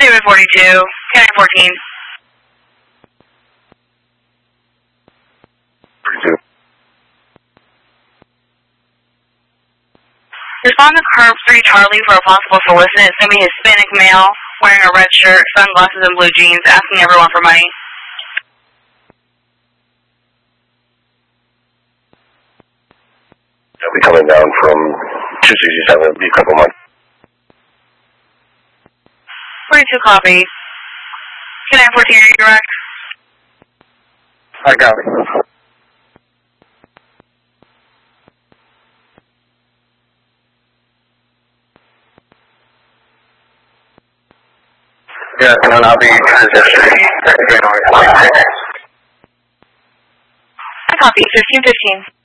David 42, K 14. 42. Respond to Curb 3 Charlie for a possible solicit. It's going to be Hispanic male, wearing a red shirt, sunglasses, and blue jeans, asking everyone for money. They'll be coming down from 267. It'll be a couple months. 42 copy. K 14, are you direct? I got it. Yeah, and then I'll be transitioning. I copy, 1515.